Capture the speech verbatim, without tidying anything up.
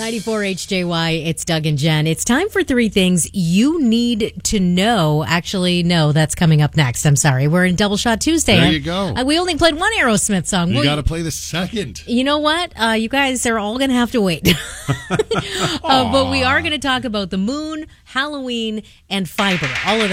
ninety-four H J Y, it's Doug and Jen. It's time for three things you need to know. Actually, no, that's coming up next. I'm sorry. We're in Double Shot Tuesday. There you go. Uh, we only played one Aerosmith song. You Well, got to play the second. You know what? Uh, you guys are all going to have to wait. uh, but we are going to talk about the moon, Halloween, and fiber. All of that.